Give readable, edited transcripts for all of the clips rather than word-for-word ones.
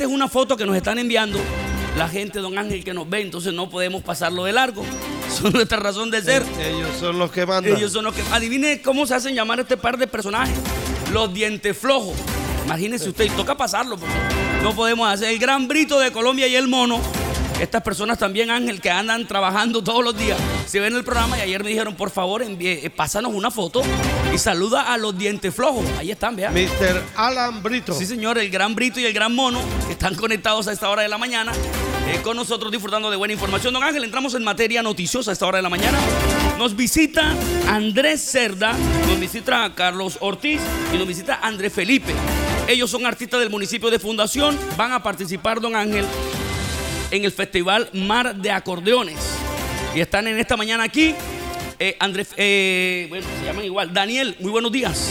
esta es una foto que nos están enviando la gente, don Ángel, que nos ve, entonces no podemos pasarlo de largo. Son nuestra razón de ser. Ellos son los que mandan. Ellos son los que... Adivine cómo se hacen llamar este par de personajes. Los dientes flojos. Imagínese usted, y toca pasarlo porque no podemos hacer. El Gran Brito de Colombia y el Mono. Estas personas también, Ángel, que andan trabajando todos los días, se ven en el programa y ayer me dijeron, por favor, pásanos una foto y saluda a los dientes flojos. Ahí están, vean. Mr. Alan Brito. Sí, señor, el Gran Brito y el Gran Mono, que están conectados a esta hora de la mañana, con nosotros disfrutando de buena información. Don Ángel, entramos en materia noticiosa a esta hora de la mañana. Nos visita Andrés Cerda, nos visita Carlos Ortiz y nos visita Andrés Felipe. Ellos son artistas del municipio de Fundación, van a participar, don Ángel, en el Festival Mar de Acordeones. Y están en esta mañana aquí. Andrés, bueno, se llaman igual. Daniel, muy buenos días.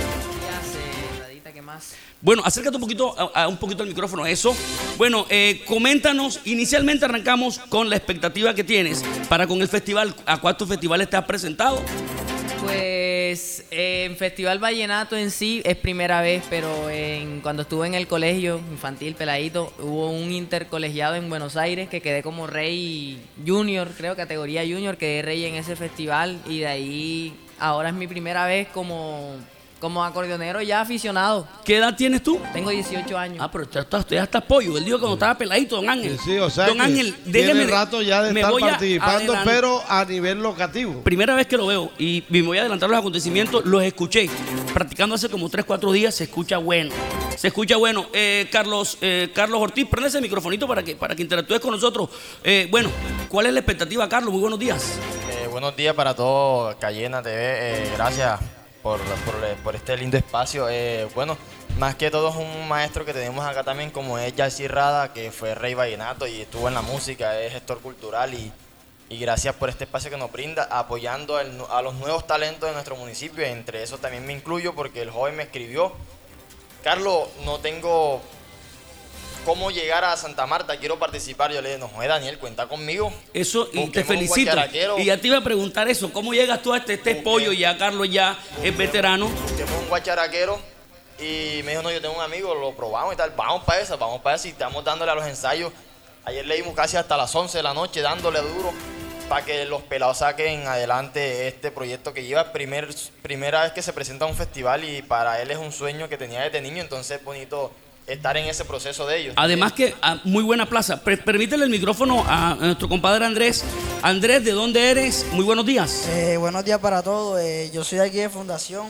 ¿Qué más? Bueno, acércate un poquito al micrófono, eso. Bueno, coméntanos, inicialmente arrancamos con la expectativa que tienes para con el festival. ¿A cuántos festivales te has presentado? Pues en Festival Vallenato en sí es primera vez, pero cuando estuve en el colegio infantil peladito, hubo un intercolegiado en Buenos Aires que quedé como rey junior, creo, categoría junior, quedé rey en ese festival y de ahí ahora es mi primera vez como acordeonero ya aficionado. ¿Qué edad tienes tú? Tengo 18 años. Ah, pero usted ya está pollo. Él dijo cuando estaba peladito, don Ángel. Sí, o sea, don Ángel, tiene rato ya de estar participando, a pero a nivel locativo. Primera vez que lo veo y me voy a adelantar los acontecimientos. Los escuché practicando hace como 3-4 días. Se escucha bueno. Se escucha bueno. Carlos Ortiz, prende ese microfonito para que interactúes con nosotros. Bueno, ¿cuál es la expectativa, Carlos? Muy buenos días. Buenos días para todos, Cayena TV. Gracias por este lindo espacio. Bueno, más que todo es un maestro que tenemos acá también, como es Yassi Rada, que fue rey vallenato y estuvo en la música, es gestor cultural y gracias por este espacio que nos brinda, apoyando a los nuevos talentos de nuestro municipio. Entre esos también me incluyo porque el joven me escribió: Carlos, no tengo cómo llegar a Santa Marta, quiero participar. Yo le dije, no, joder, Daniel, cuenta conmigo. Eso, y te felicito. Y ya te iba a preguntar eso, ¿cómo llegas tú a este pollo? Ya Carlos ya es veterano. Busquemos un guacharaquero y me dijo, no, yo tengo un amigo, lo probamos y tal, vamos para esa y estamos dándole a los ensayos. Ayer le dimos casi hasta las 11 de la noche dándole duro para que los pelados saquen adelante este proyecto que lleva primera vez que se presenta a un festival y para él es un sueño que tenía desde niño, entonces es bonito estar en ese proceso de ellos. Además que muy buena plaza. Permítele el micrófono a nuestro compadre Andrés. Andrés, ¿de dónde eres? Muy buenos días. Buenos días para todos. Yo soy aquí de Fundación.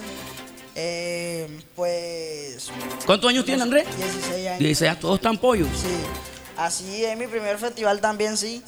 Pues... ¿Cuántos años tiene Andrés? 16 años. 16, todos están pollos. Sí. Así es mi primer festival también, sí.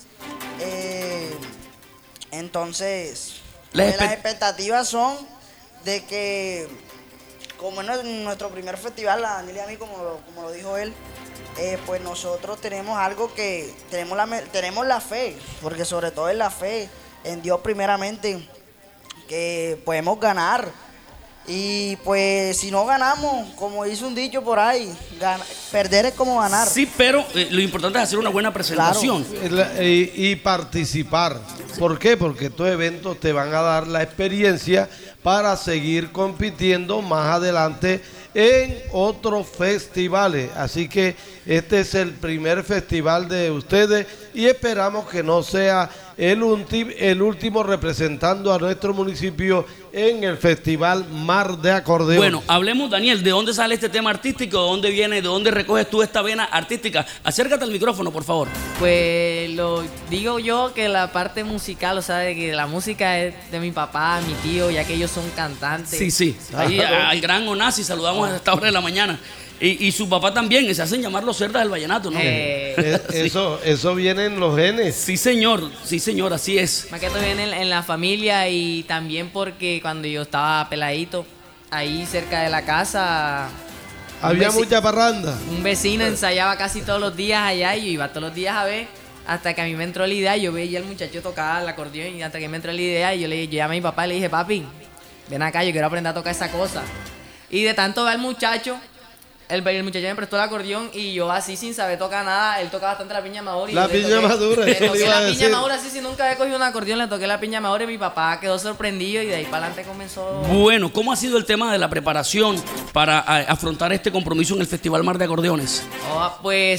Entonces, las expectativas son de que, como es nuestro primer festival, a Daniel y a mí, como lo dijo él, pues nosotros tenemos algo que, tenemos la fe, porque sobre todo es la fe en Dios primeramente, que podemos ganar. Y pues si no ganamos, como dice un dicho por ahí, perder es como ganar. Sí, pero lo importante es hacer una buena presentación. Claro. Y participar. ¿Por qué? Porque estos eventos te van a dar la experiencia para seguir compitiendo más adelante en otros festivales. Así que este es el primer festival de ustedes y esperamos que no sea el último representando a nuestro municipio en el Festival Mar de Acordeón. Bueno, hablemos, Daniel, ¿de dónde sale este tema artístico? ¿De dónde viene? ¿De dónde recoges tú esta vena artística? Acércate al micrófono, por favor. Pues lo digo yo que la parte musical, o sea, de que la música es de mi papá, mi tío, ya que ellos son cantantes. Sí, sí. Ahí al gran Onasi saludamos a esta hora de la mañana. Y su papá también, se hacen llamar los cerdas del vallenato, ¿no? Eso viene en los genes. Sí, señor, así es. Más que todo viene en la familia y también porque cuando yo estaba peladito, ahí cerca de la casa... Había mucha parranda. Un vecino ensayaba casi todos los días allá y yo iba todos los días a ver, hasta que a mí me entró la idea, yo veía al muchacho tocar el acordeón y hasta que me entró la idea y yo llamé a mi papá y le dije, papi, ven acá, yo quiero aprender a tocar esa cosa. Y de tanto ver al muchacho... El muchacho me prestó el acordeón y yo así sin saber tocar nada, él tocaba bastante la piña madura. La piña madura, le toqué la piña madura, así si nunca había cogido un acordeón, le toqué la piña madura y mi papá quedó sorprendido y de ahí para adelante comenzó. Bueno, ¿cómo ha sido el tema de la preparación para afrontar este compromiso en el Festival Mar de Acordeones? Pues